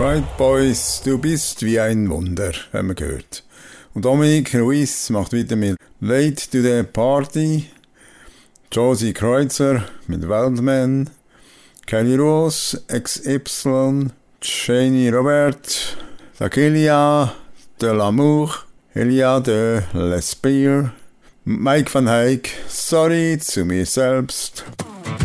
Right Boys, du bist wie ein Wunder, haben wir gehört. Und Dominic Ruiz macht weiter mit Late to the Party, Josie Kreuzer mit Wildman, Kelly Rose, XY, Shani Robert, Lakelia de l'Amour, Elia de L'Espire, Mike van Eyck, Sorry zu mir selbst.